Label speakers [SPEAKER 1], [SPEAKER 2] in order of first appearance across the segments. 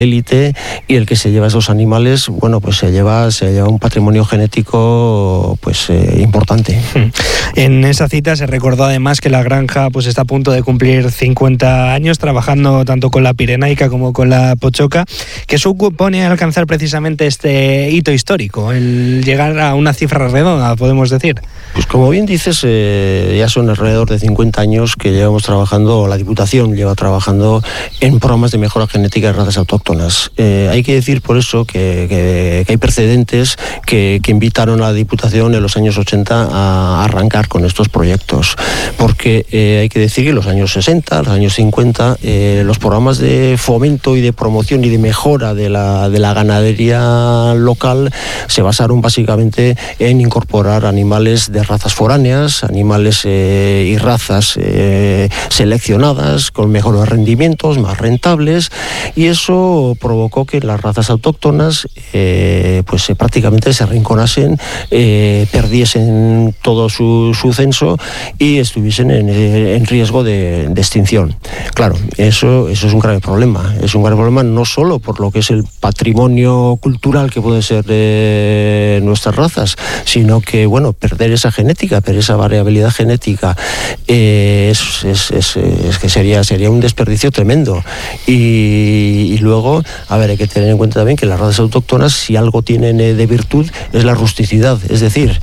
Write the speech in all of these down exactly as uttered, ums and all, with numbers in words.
[SPEAKER 1] élite, y el que se lleva esos animales, bueno, pues se lleva, se lleva un patrimonio genético pues eh, importante.
[SPEAKER 2] En esa cita se recordó además que la granja pues está a punto de cumplir cincuenta años trabajando tanto con la pirenaica como con la pochoca, que supone alcanzar precisamente este hito histórico, el llegar a una cifra redonda, podemos decir.
[SPEAKER 1] Pues como bien dices, eh, ya son alrededor de cincuenta años que llevamos trabajando, la Diputación lleva trabajando en programas de mejora genética de razas autóctonas. Eh, hay que decir por eso que, que, que hay precedentes que, que invitaron a la Diputación en los años ochenta a arrancar con estos proyectos, porque eh, hay que decir que en los años sesenta, los años cincuenta, eh, los programas de fomento y de promoción y de mejora de la, de la ganadería local se basaron básicamente en incorporar animales de razas foráneas, animales eh, y razas eh, seleccionadas con mejores rendimientos, más rentables, y eso provocó que las razas autóctonas eh, pues eh, prácticamente se arrinconasen, eh, perdiesen todo su, su censo y estuviesen en, en riesgo de, de extinción. Claro, eso, eso es un grave problema. Es un grave problema no solo por lo que es el patrimonio cultural que puede ser de nuestras razas, sino que, bueno, perder esa genética, perder esa variabilidad genética, eh, es, es, es, es que sería, sería un desperdicio tremendo. Y, y luego, a ver, hay que tener en cuenta también que las razas autóctonas, si algo tienen eh, de virtud, es la rusticidad. Es decir,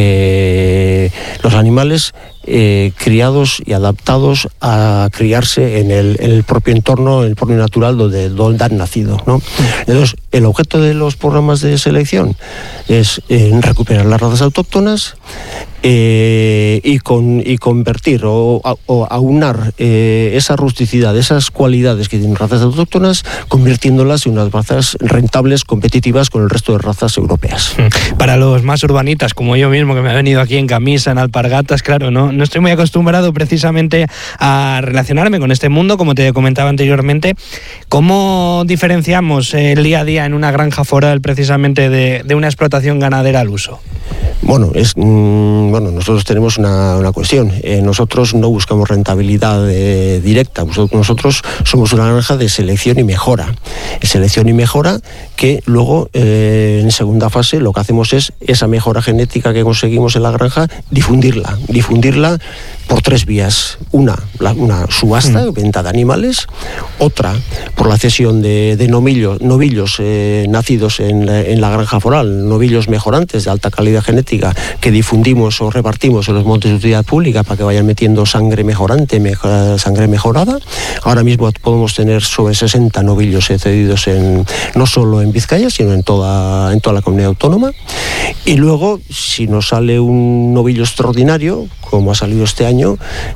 [SPEAKER 1] eh, los animales Eh, criados y adaptados a criarse en el, en el propio entorno, en el propio natural donde, donde han nacido, ¿no? Entonces, el objeto de los programas de selección es eh, recuperar las razas autóctonas eh, y, con, y convertir o, o aunar eh, esa rusticidad, esas cualidades que tienen razas autóctonas, convirtiéndolas en unas razas rentables, competitivas con el resto de razas europeas.
[SPEAKER 2] Para los más urbanitas, como yo mismo, que me he venido aquí en camisa, en alpargatas, claro, no, no estoy muy acostumbrado precisamente a relacionarme con este mundo, como te comentaba anteriormente. ¿Cómo diferenciamos el día a día en una granja foral precisamente de, de una explotación ganadera al uso?
[SPEAKER 1] Bueno, es, mmm, bueno, nosotros tenemos una, una cuestión. Eh, nosotros no buscamos rentabilidad eh, directa. Nosotros somos una granja de selección y mejora. Selección y mejora que luego, eh, en segunda fase, lo que hacemos es esa mejora genética que conseguimos en la granja, difundirla. Difundirla por tres vías. Una, la, una subasta, mm. venta de animales. Otra, por la cesión de, de novillos, novillos eh, nacidos en la, en la granja foral, novillos mejorantes de alta calidad genética que difundimos o repartimos en los montes de utilidad pública para que vayan metiendo sangre mejorante, mejor, sangre mejorada. Ahora mismo podemos tener sobre sesenta novillos cedidos en, no solo en Vizcaya, sino en toda, en toda la comunidad autónoma. Y luego, si nos sale un novillo extraordinario, como ha salido este año,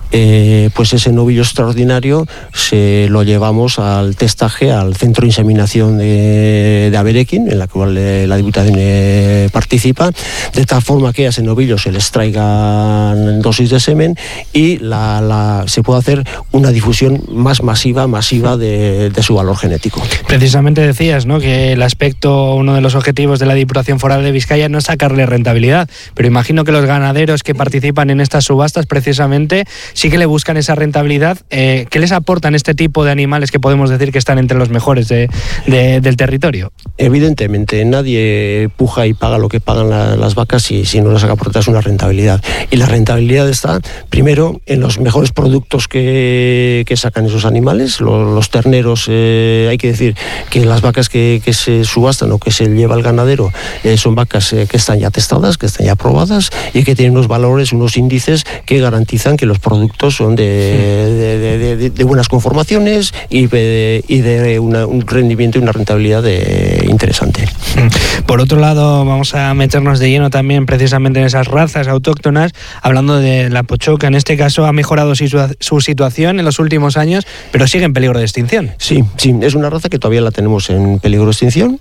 [SPEAKER 1] eh, pues ese novillo extraordinario se lo llevamos al testaje, al centro de inseminación de, de Aberequín, en la cual eh, la Diputación eh, participa, de tal forma que a ese novillo se les traigan dosis de semen y la, la, se puede hacer una difusión más masiva, masiva de, de su valor genético.
[SPEAKER 2] Precisamente decías, ¿no?, que el aspecto, uno de los objetivos de la Diputación Foral de Vizcaya no es sacarle rentabilidad, pero imagino que los ganaderos que participan en estas subastas precisamente sí que le buscan esa rentabilidad. Eh, ¿Qué les aportan este tipo de animales que podemos decir que están entre los mejores de, de, del territorio?
[SPEAKER 1] Evidentemente, nadie puja y paga lo que pagan la, las vacas si, si no les aportas una rentabilidad. Y la rentabilidad está, primero, en los mejores productos que, que sacan esos animales. Los, los terneros, eh, hay que decir que las vacas que, que se subastan o que se lleva el ganadero eh, son vacas eh, que están ya testadas, que están ya probadas y que tienen unos valores, unos índices que garantizan que los productos son de, de, de, de, de buenas conformaciones y de, y de una, un rendimiento y una rentabilidad de, interesante.
[SPEAKER 2] Por otro lado, vamos a meternos de lleno también precisamente en esas razas autóctonas, hablando de la pochoca. En este caso ha mejorado su, su situación en los últimos años, pero sigue en peligro de extinción.
[SPEAKER 1] Sí, sí, es una raza que todavía la tenemos en peligro de extinción.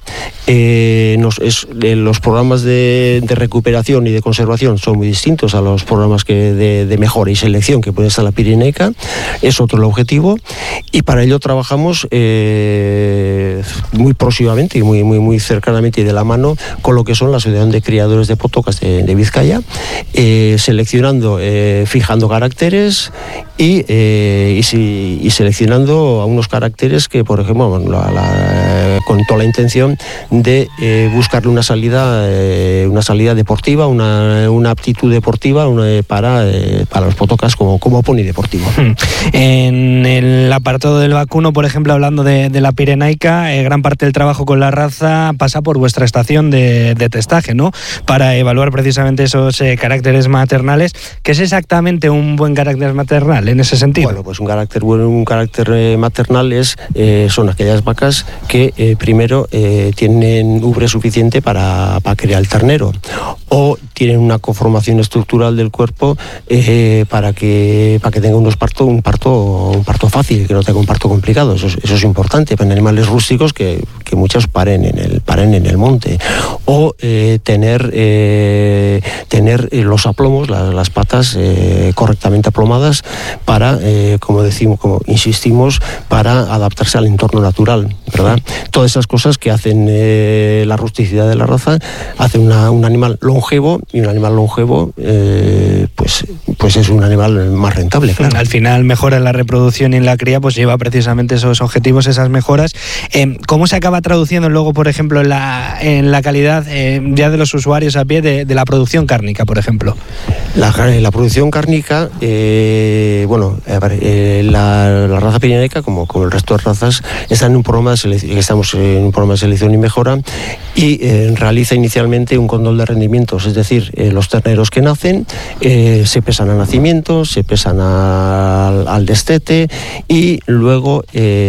[SPEAKER 1] Eh, nos, es, eh, los programas de, de recuperación y de conservación son muy distintos a los programas que de, de, de mejora y selección que puede estar la pirenaica, es otro el objetivo, y para ello trabajamos eh, muy próximamente y muy, muy, muy cercanamente y de la mano con lo que son la Asociación de Criadores de Potocas de, de Vizcaya, eh, seleccionando, eh, fijando caracteres y, eh, y, si, y seleccionando a unos caracteres que, por ejemplo, bueno, la, la, con toda la intención de eh, buscarle una salida, eh, una salida deportiva, una, una aptitud deportiva una, para, eh, para los potocas como, como pony deportivo.
[SPEAKER 2] En el apartado del vacuno, por ejemplo, hablando de, de la pirenaica, eh, gran parte del trabajo con la raza pasa por vuestra estación de, de testaje, ¿no? Para evaluar precisamente esos eh, caracteres maternales. ¿Qué es exactamente un buen carácter maternal en ese sentido?
[SPEAKER 1] Bueno, pues un carácter bueno, un carácter eh, maternal es, eh, son aquellas vacas que eh, primero eh, tienen ubre suficiente para, para criar el ternero, o tienen una conformación estructural del cuerpo eh, para que para que tenga unos parto, un parto un parto fácil, que no tenga un parto complicado. Eso es, eso es importante para animales rústicos que, que muchos paren en el paren en el monte, o eh, tener eh, tener los aplomos, las, las patas eh, correctamente aplomadas para, eh, como decimos, como insistimos, para adaptarse al entorno natural, ¿verdad? Todas esas cosas que hacen eh, la rusticidad de la raza, hacen una, un animal longevo, y un animal longevo eh, pues, pues es un animal más rentable, claro.
[SPEAKER 2] Al final mejora la reproducción y en la cría, pues lleva precisamente esos objetivos, esas mejoras. Eh, ¿Cómo se acaba traduciendo luego, por ejemplo, en la, en la calidad eh, ya de los usuarios a pie de, de la producción cárnica, por ejemplo?
[SPEAKER 1] La, la producción cárnica, eh, bueno, a ver, eh, la, la raza pirenaica, como, como el resto de razas, está en un programa de selección, estamos en un programa de selección y mejora, y eh, realiza inicialmente un control de rendimientos, es decir, eh, los terneros que nacen eh, se pesan a nacimiento, se pesan al, al destete y luego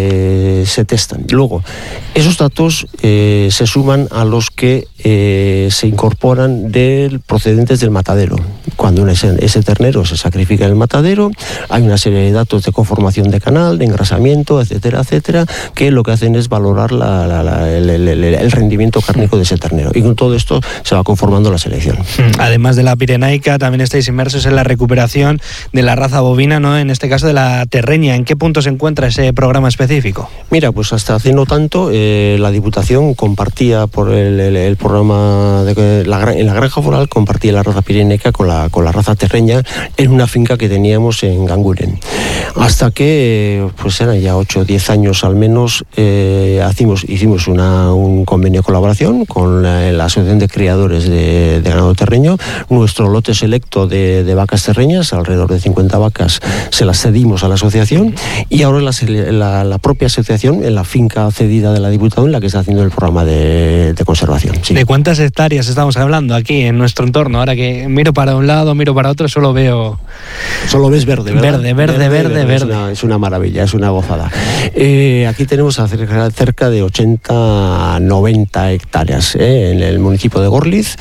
[SPEAKER 1] eh, se testan. Luego, esos datos eh, se suman a los que eh, se incorporan del, procedentes del matadero. Cuando ese, ese ternero se sacrifica en el matadero, hay una serie de datos de conformación de canal, de engrasamiento, etcétera, etcétera, que lo que hacen es valorar la, la, la, el, el, el rendimiento cárnico de ese ternero. Y con todo esto se va conformando la selección.
[SPEAKER 2] Además de la pirenaica, también estáis inmersos en la recuperación de la raza bovina, ¿no? En este caso de la terreña. ¿En qué punto se encuentra ese programa específico?
[SPEAKER 1] Mira, pues hasta hace no tanto eh, la Diputación compartía por el, el, el programa de la, en la granja foral, compartía la raza pirenaica con la, con la raza terreña en una finca que teníamos en Ganguren. Hasta que, pues eran ya ocho o diez años al menos, eh, hicimos, hicimos una, un convenio de colaboración con la, la Asociación de Criadores de, de Ganado Terreño. Nuestro lote selecto de, de vacas terreñas, alrededor de cincuenta vacas, se las cedimos a la asociación, y ahora la, la, la propia asociación, en la finca cedida de la Diputación, la que está haciendo el programa de, de conservación. Sí.
[SPEAKER 2] ¿De cuántas hectáreas estamos hablando aquí en nuestro entorno? Ahora que miro para un lado, miro para otro, solo veo...
[SPEAKER 1] Solo ves verde, ¿verdad?
[SPEAKER 2] Verde, verde, verde, verde. verde.
[SPEAKER 1] Es, una, es una maravilla, es una gozada. Eh, aquí tenemos cerca, cerca de ochenta, noventa hectáreas eh, en el municipio de Gorliz.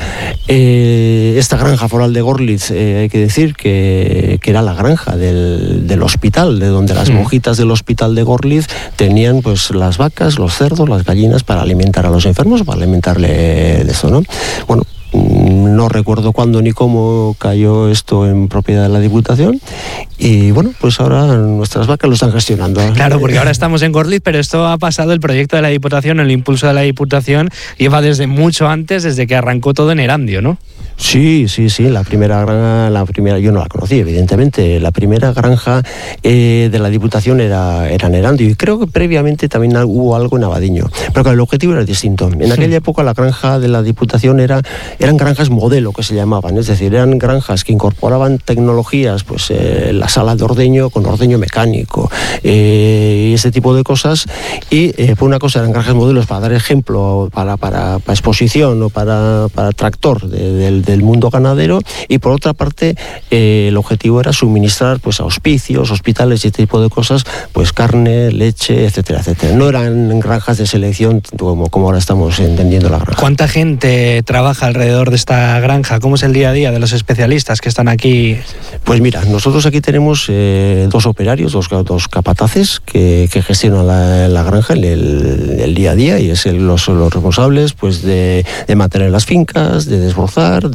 [SPEAKER 1] Eh, esta granja foral de Gorliz, eh, hay que decir que, que era la granja del, del hospital, de donde las monjitas del hospital de Gorliz tenían pues las vacas, los cerdos, las gallinas para alimentar a los enfermos, para alimentarle de eso, ¿no? Bueno, no recuerdo cuándo ni cómo cayó esto en propiedad de la Diputación, y bueno, pues ahora nuestras vacas lo están gestionando.
[SPEAKER 2] Claro, porque ahora estamos en Gorliz, pero esto ha pasado, el proyecto de la Diputación, el impulso de la Diputación lleva desde mucho antes, desde que arrancó todo en Erandio, ¿no?
[SPEAKER 1] Sí, sí, sí, la primera granja, la primera, yo no la conocí, evidentemente, la primera granja eh, de la Diputación era, era en Erandio, y creo que previamente también hubo algo en Abadiño, pero claro, el objetivo era distinto. En aquella época la granja de la Diputación era, eran granjas modelo, que se llamaban, es decir, eran granjas que incorporaban tecnologías, pues eh, la sala de ordeño con ordeño mecánico eh, y ese tipo de cosas, y eh, por una cosa eran granjas modelos para dar ejemplo, para, para, para exposición o para, para tractor de, del del mundo ganadero, y por otra parte eh, el objetivo era suministrar pues a hospicios, hospitales y este tipo de cosas, pues carne, leche, etcétera, etcétera. No eran granjas de selección como, como ahora estamos entendiendo la granja.
[SPEAKER 2] ¿Cuánta gente trabaja alrededor de esta granja? ¿Cómo es el día a día de los especialistas que están aquí?
[SPEAKER 1] Pues mira, nosotros aquí tenemos eh, dos operarios, dos, dos capataces que, que gestionan la, la granja el, el día a día, y es el, los, los responsables pues de, de mantener las fincas, de desbrozar, de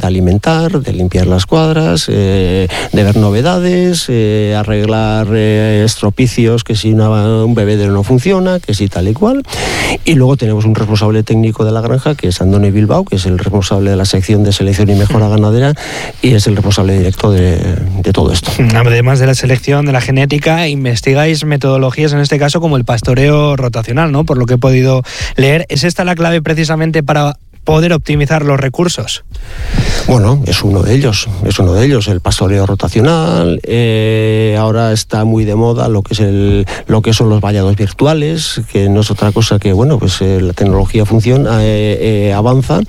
[SPEAKER 1] alimentar, de limpiar las cuadras, eh, de ver novedades, eh, arreglar eh, estropicios, que si una, un bebedero no funciona, que si tal y cual. Y luego tenemos un responsable técnico de la granja, que es Andoni Bilbao, que es el responsable de la sección de selección y mejora ganadera y es el responsable directo de, de todo esto.
[SPEAKER 2] Además de la selección, de la genética, investigáis metodologías, en este caso como el pastoreo rotacional, ¿no? Por lo que he podido leer. ¿Es esta la clave precisamente para poder optimizar los recursos?
[SPEAKER 1] Bueno, es uno de ellos, es uno de ellos, el pastoreo rotacional. Eh, ahora está muy de moda lo que es el, lo que son los vallados virtuales, que no es otra cosa que, bueno, pues eh, la tecnología funciona, eh, eh, avanza,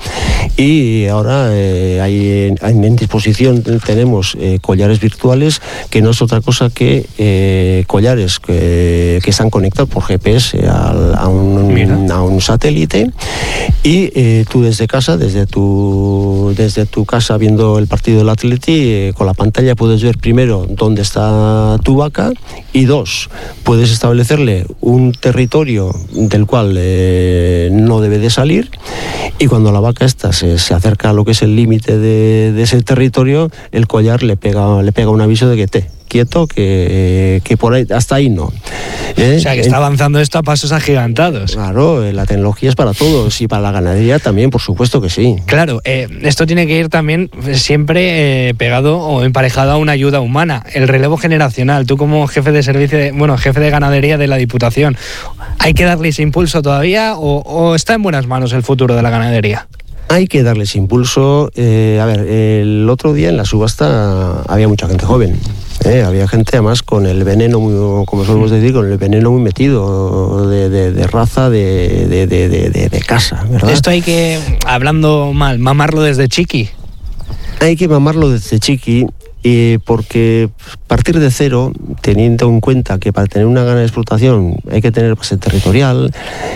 [SPEAKER 1] y ahora eh, hay, hay en disposición tenemos eh, collares virtuales, que no es otra cosa que eh, collares que, que están conectados por G P S a, a, un, a un satélite, y eh, tú desde casa, desde tu, desde tu casa viendo el partido del Atleti, eh, con la pantalla puedes ver primero dónde está tu vaca, y dos, puedes establecerle un territorio del cual eh, no debe de salir, y cuando la vaca esta se, se acerca a lo que es el límite de, de ese territorio, el collar le pega, le pega un aviso de que te quieto, que, que por ahí, hasta ahí no.
[SPEAKER 2] ¿Eh? O sea, que está avanzando esto a pasos agigantados.
[SPEAKER 1] Claro, la tecnología es para todos, y para la ganadería también, por supuesto que sí.
[SPEAKER 2] Claro, eh, esto tiene que ir también siempre eh, pegado o emparejado a una ayuda humana, el relevo generacional. Tú como jefe de servicio, de, bueno, jefe de ganadería de la Diputación, ¿hay que darle ese impulso todavía o, o está en buenas manos el futuro de la ganadería?
[SPEAKER 1] Hay que darles impulso. Eh, a ver, el otro día en la subasta había mucha gente joven. Eh, había gente además con el veneno, muy, como solemos decir, con el veneno muy metido, de, de, de raza de, de, de, de, de casa, ¿verdad?
[SPEAKER 2] Esto hay que, hablando mal, mamarlo desde chiqui.
[SPEAKER 1] Hay que mamarlo desde chiqui. Eh, porque partir de cero, teniendo en cuenta que para tener una gran explotación hay que tener base territorial,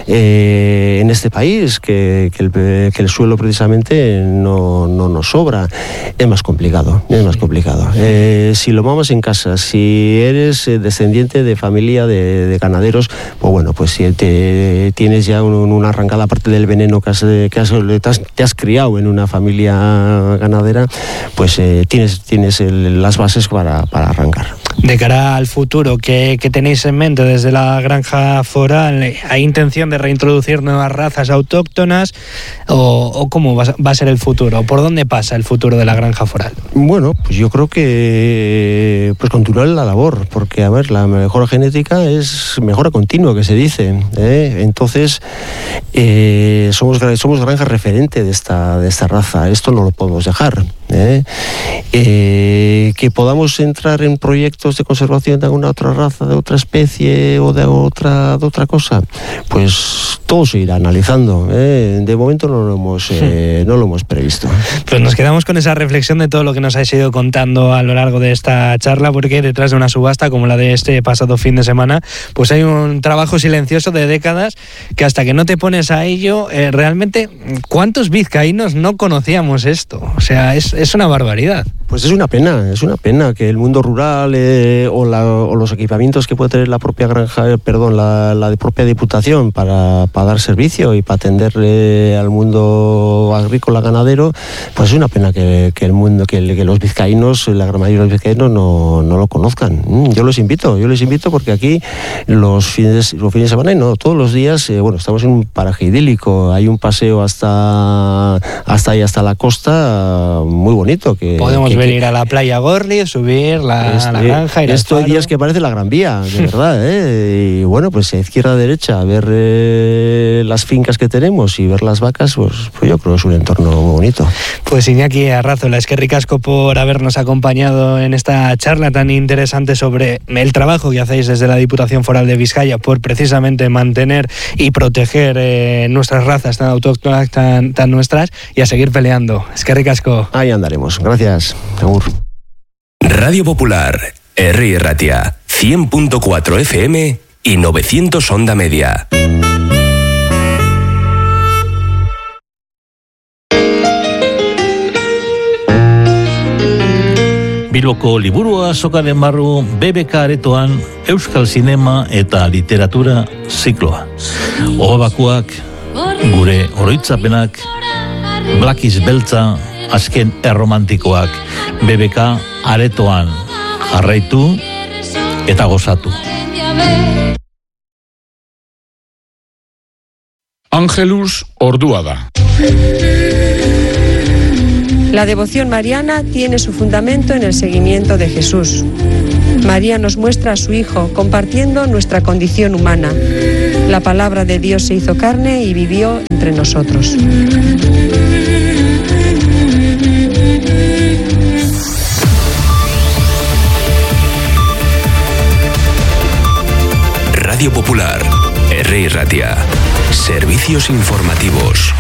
[SPEAKER 1] eh, en este país, que, que, el, que el suelo precisamente no, no nos sobra, es más complicado, es más complicado. Eh, si lo mamas en casa, si eres descendiente de familia de, de ganaderos, pues bueno, pues si te, tienes ya un, una arrancada parte del veneno que has, que has, te, has, te has criado en una familia ganadera, pues eh, tienes, tienes el las bases para, para arrancar.
[SPEAKER 2] De cara al futuro, ¿qué, ¿qué tenéis en mente desde la granja foral? ¿Hay intención de reintroducir nuevas razas autóctonas o, o cómo va, va a ser el futuro? ¿Por dónde pasa el futuro de la granja foral?
[SPEAKER 1] Bueno, pues yo creo que pues continuar la labor, porque a ver, la mejora genética es mejora continua, que se dice, ¿eh? Entonces eh, somos, somos granja referente de esta, de esta raza, esto no lo podemos dejar, ¿eh? Eh, que podamos entrar en proyectos de conservación de alguna otra raza, de otra especie o de otra, de otra cosa, pues todo se irá analizando, ¿eh? De momento no lo hemos eh, no lo hemos previsto.
[SPEAKER 2] Pues nos quedamos con esa reflexión de todo lo que nos habéis ido contando a lo largo de esta charla, porque detrás de una subasta como la de este pasado fin de semana, pues hay un trabajo silencioso de décadas que hasta que no te pones a ello, eh, realmente, ¿cuántos vizcaínos no conocíamos esto? O sea, es, es una barbaridad.
[SPEAKER 1] Pues es una pena, es una pena que el mundo rural eh, o, la, o los equipamientos que puede tener la propia granja, eh, perdón, la, la de propia Diputación para, para dar servicio y para atender eh, al mundo agrícola ganadero, pues es una pena que, que el mundo, que, que los vizcaínos, la gran mayoría de los vizcaínos no, no lo conozcan. Yo los invito, yo les invito porque aquí los fines, los fines de semana y no, todos los días, eh, bueno, estamos en un paraje idílico, hay un paseo hasta hasta ahí, hasta la costa, muy bonito. Que
[SPEAKER 2] podemos
[SPEAKER 1] que,
[SPEAKER 2] venir a la playa Gorli, subir la,
[SPEAKER 1] este,
[SPEAKER 2] la granja. Ir
[SPEAKER 1] esto hay días que parece la Gran Vía, de verdad, ¿eh? Y bueno, pues a izquierda a derecha, a ver eh, las fincas que tenemos y ver las vacas, pues, pues yo creo que es un entorno muy bonito.
[SPEAKER 2] Pues Iñaki Arrazola, es que ricasco por habernos acompañado en esta charla tan interesante sobre el trabajo que hacéis desde la Diputación Foral de Vizcaya por precisamente mantener y proteger eh, nuestras razas tan autóctonas, tan, tan nuestras, y a seguir peleando. Es que ricasco.
[SPEAKER 1] Ahí andaremos. Gracias. Agur.
[SPEAKER 3] Radio Popular, Herri Ratia, cien punto cuatro F M y novecientos onda media.
[SPEAKER 4] Bilboko liburua azokaren barru B B K aretoan Euskal Zinema eta Literatura zikloa. Obabakuak, gure oroitzapenak, Blakiz Beltza, azken erromantikoak. B B K aretoan jarraitu eta gozatu.
[SPEAKER 5] Ángelus ordua da.
[SPEAKER 6] La devoción mariana tiene su fundamento en el seguimiento de Jesús. María nos muestra a su Hijo compartiendo nuestra condición humana. La palabra de Dios se hizo carne y vivió entre nosotros.
[SPEAKER 3] Radio Popular, Herri Ratia. Servicios informativos.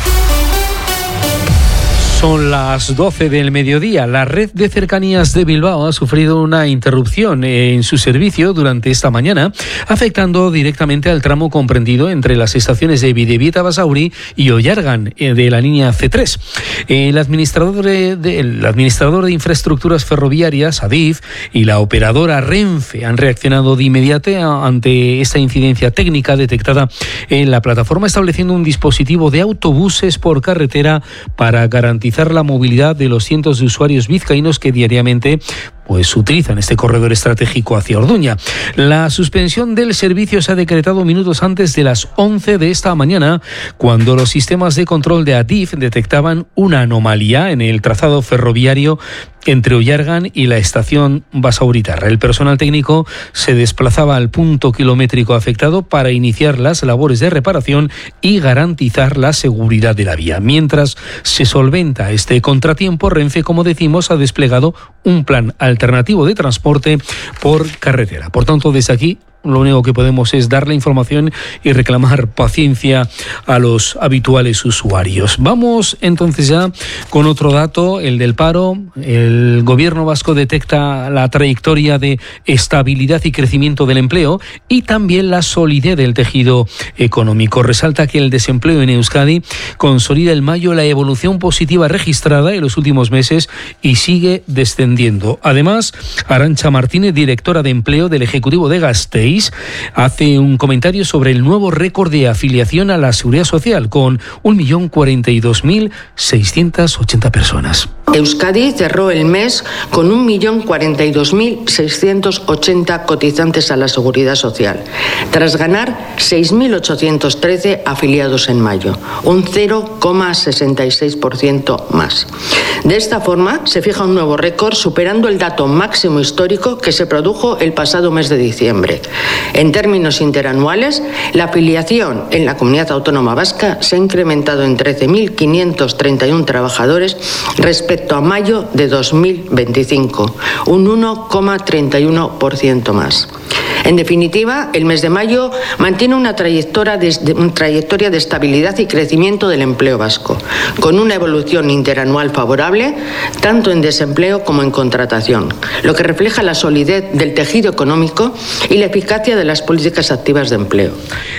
[SPEAKER 7] Son las doce del mediodía. La red de cercanías de Bilbao ha sufrido una interrupción en su servicio durante esta mañana, afectando directamente al tramo comprendido entre las estaciones de Bidebieta-Basauri y Ollargan de la línea C tres. El administrador de, de, el administrador de infraestructuras ferroviarias, Adif, y la operadora Renfe han reaccionado de inmediato ante esta incidencia técnica detectada en la plataforma, estableciendo un dispositivo de autobuses por carretera para garantizar la movilidad de los cientos de usuarios vizcaínos que diariamente pues utilizan este corredor estratégico hacia Orduña. La suspensión del servicio se ha decretado minutos antes de las once de esta mañana, cuando los sistemas de control de Adif detectaban una anomalía en el trazado ferroviario entre Ollargan y la estación Basauritarra. El personal técnico se desplazaba al punto kilométrico afectado para iniciar las labores de reparación y garantizar la seguridad de la vía. Mientras se solventa este contratiempo, Renfe, como decimos, ha desplegado un plan alternativo de transporte por carretera. Por tanto, desde aquí, lo único que podemos es dar la información y reclamar paciencia a los habituales usuarios. Vamos entonces ya con otro dato, el del paro. El gobierno vasco detecta la trayectoria de estabilidad y crecimiento del empleo y también la solidez del tejido económico. Resalta que el desempleo en Euskadi consolida en mayo la evolución positiva registrada en los últimos meses y sigue descendiendo. Además, Arantxa Martínez, directora de empleo del Ejecutivo de Gasteiz, hace un comentario sobre el nuevo récord de afiliación a la Seguridad Social, con un millón cuarenta y dos mil seiscientas ochenta personas.
[SPEAKER 8] Euskadi cerró el mes con un millón cuarenta y dos mil seiscientos ochenta cotizantes a la Seguridad Social, tras ganar seis mil ochocientos trece afiliados en mayo, un cero coma sesenta y seis por ciento más. De esta forma, se fija un nuevo récord, superando el dato máximo histórico que se produjo el pasado mes de diciembre. En términos interanuales, la afiliación en la Comunidad Autónoma Vasca se ha incrementado en trece mil quinientos treinta y uno trabajadores respecto a mayo de dos mil veinticinco, un uno coma treinta y uno por ciento más. En definitiva, el mes de mayo mantiene una trayectoria de, una trayectoria de estabilidad y crecimiento del empleo vasco, con una evolución interanual favorable, tanto en desempleo como en contratación, lo que refleja la solidez del tejido económico y la eficacia de las políticas activas de empleo.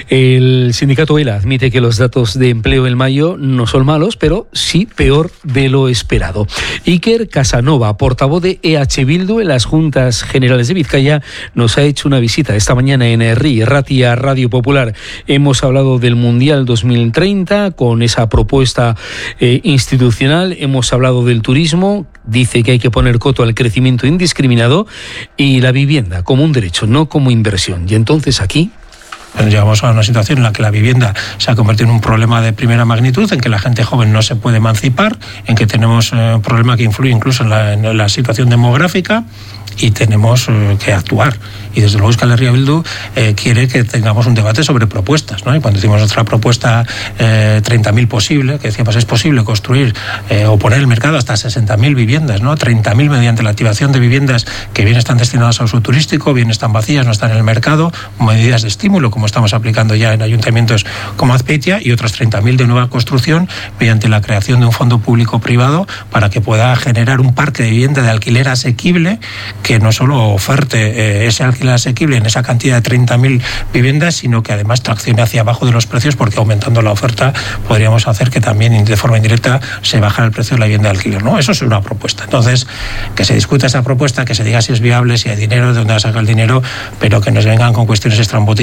[SPEAKER 7] El sindicato ELA admite que los datos de empleo en mayo no son malos, pero sí peor de lo esperado. Iker Casanova, portavoz de E H Bildu en las Juntas Generales de Vizcaya, nos ha hecho una visita esta mañana en Herri Ratia, Radio Popular. Hemos hablado del Mundial dos mil treinta con esa propuesta eh, institucional. Hemos hablado del turismo. Dice que hay que poner coto al crecimiento indiscriminado y la vivienda como un derecho, no como inversión. Y entonces aquí
[SPEAKER 9] llegamos a una situación en la que la vivienda se ha convertido en un problema de primera magnitud, en que la gente joven no se puede emancipar, en que tenemos un problema que influye incluso en la, en la situación demográfica, y tenemos eh, que actuar. Y desde luego Euskal Herria Bildu eh, quiere que tengamos un debate sobre propuestas, ¿no? Y cuando decimos nuestra propuesta eh, treinta mil posible, que decíamos es posible construir eh, o poner el mercado hasta sesenta mil viviendas, ¿no? treinta mil mediante la activación de viviendas que bien están destinadas al uso turístico, bien están vacías, no están en el mercado, medidas de estímulo como estamos aplicando ya en ayuntamientos como Azpeitia, y otras treinta mil de nueva construcción mediante la creación de un fondo público-privado para que pueda generar un parque de vivienda de alquiler asequible que no solo oferte eh, ese alquiler asequible en esa cantidad de treinta mil viviendas, sino que además traccione hacia abajo de los precios, porque aumentando la oferta podríamos hacer que también de forma indirecta se bajara el precio de la vivienda de alquiler, ¿no? Eso es una propuesta. Entonces, que se discuta esa propuesta, que se diga si es viable, si hay dinero, de dónde va a sacar el dinero, pero que nos vengan con cuestiones estrambóticas como que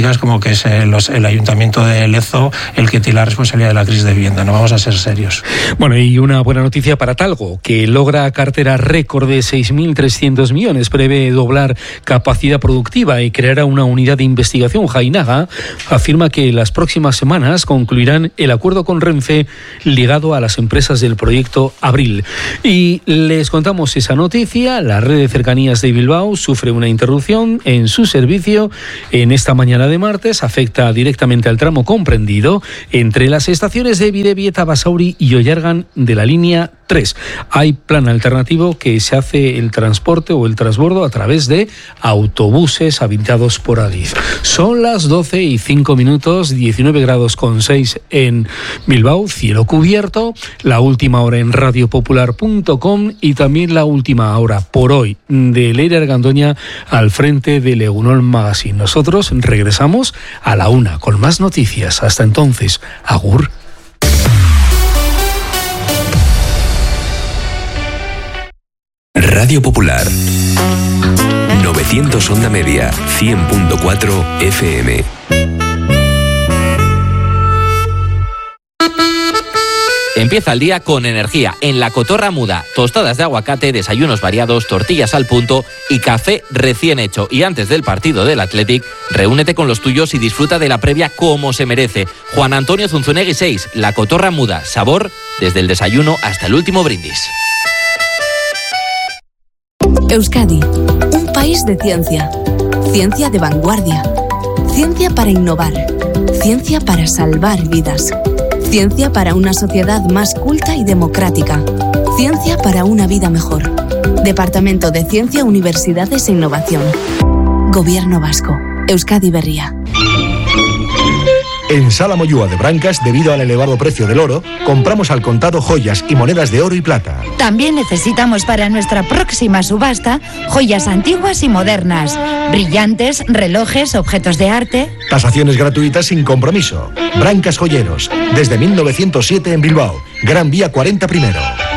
[SPEAKER 9] que es eh, los, el Ayuntamiento de Lezo el que tiene la responsabilidad de la crisis de vivienda. No vamos a ser serios.
[SPEAKER 7] Bueno, y una buena noticia para Talgo, que logra cartera récord de seis mil trescientos millones, prevé doblar capacidad productiva y creará una unidad de investigación. Jainaga afirma que las próximas semanas concluirán el acuerdo con Renfe ligado a las empresas del proyecto Abril. Y les contamos esa noticia. La red de cercanías de Bilbao sufre una interrupción en su servicio en esta mañana de martes. Afecta directamente al tramo comprendido entre las estaciones de Bidebieta, Basauri y Ollargan de la línea tres. Hay plan alternativo que se hace el transporte o el transbordo a través de autobuses habilitados por Adif. Son las doce y cinco minutos, diecinueve grados con seis en Bilbao, cielo cubierto. La última hora en radio popular punto com y también la última hora por hoy de Leire Argandoña al frente de Legunol Magazine. Nosotros regresamos a la una con más noticias. Hasta entonces, agur.
[SPEAKER 3] Radio Popular, novecientos Onda Media, cien punto cuatro F M.
[SPEAKER 10] Empieza el día con energía en La Cotorra Muda. Tostadas de aguacate, desayunos variados, tortillas al punto y café recién hecho. Y antes del partido del Athletic, reúnete con los tuyos y disfruta de la previa como se merece. Juan Antonio Zunzunegui seis, La Cotorra Muda. Sabor desde el desayuno hasta el último brindis.
[SPEAKER 11] Euskadi, un país de ciencia. Ciencia de vanguardia. Ciencia para innovar. Ciencia para salvar vidas. Ciencia para una sociedad más culta y democrática. Ciencia para una vida mejor. Departamento de Ciencia, Universidades e Innovación. Gobierno Vasco. Euskadi Berria.
[SPEAKER 12] En Sala Moyúa de Brancas, debido al elevado precio del oro, compramos al contado joyas y monedas de oro y plata.
[SPEAKER 13] También necesitamos para nuestra próxima subasta joyas antiguas y modernas, brillantes, relojes, objetos de arte.
[SPEAKER 12] Tasaciones gratuitas sin compromiso. Brancas Joyeros, desde mil novecientos siete en Bilbao, Gran Vía cuarenta primero.